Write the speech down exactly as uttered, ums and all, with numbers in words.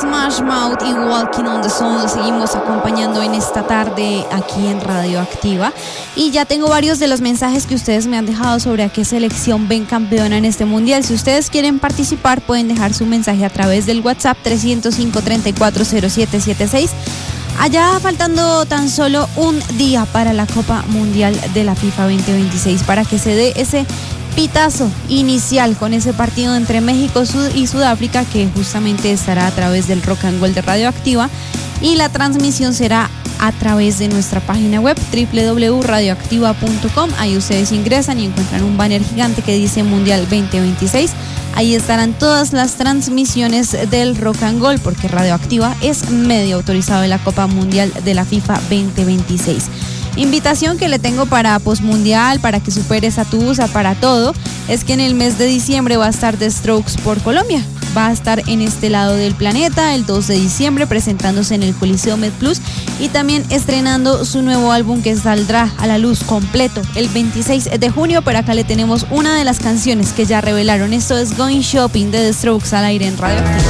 Smash Mouth y Walking on the Sun. Los seguimos acompañando en esta tarde aquí en Radioactiva. Y ya tengo varios de los mensajes que ustedes me han dejado sobre a qué selección ven campeona en este mundial. Si ustedes quieren participar, pueden dejar su mensaje a través del WhatsApp trescientos cinco, treinta y cuatro, cero siete setenta y seis. Allá faltando tan solo un día para la Copa Mundial de la FIFA veinte veintiséis, para que se dé ese pitazo inicial con ese partido entre México y Sudáfrica, que justamente estará a través del Rock and Roll de Radioactiva, y la transmisión será a través de nuestra página web doble u doble u doble u punto radioactiva punto com. Ahí ustedes ingresan y encuentran un banner gigante que dice Mundial veinte veintiséis. Ahí estarán todas las transmisiones del Rock and Roll, porque Radioactiva es medio autorizado de la Copa Mundial de la FIFA veinte veintiséis. Invitación que le tengo para Postmundial, para que supere esa tusa, para todo, es que en el mes de diciembre va a estar The Strokes por Colombia. Va a estar en este lado del planeta el dos de diciembre presentándose en el Coliseo MedPlus y también estrenando su nuevo álbum que saldrá a la luz completo el veintiséis de junio, pero acá le tenemos una de las canciones que ya revelaron. Esto es Going Shopping de The Strokes al aire en Radioactiva.